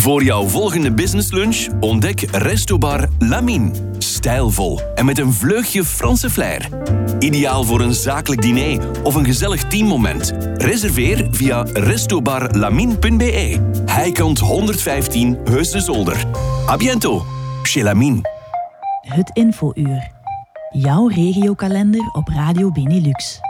Voor jouw volgende businesslunch ontdek Restobar Lamine. Stijlvol en met een vleugje Franse flair. Ideaal voor een zakelijk diner of een gezellig teammoment. Reserveer via restobarlamine.be. Heikant 115 Heus de Zolder. A biento, chez Lamine. Het infouur. Jouw regiokalender op Radio Benelux.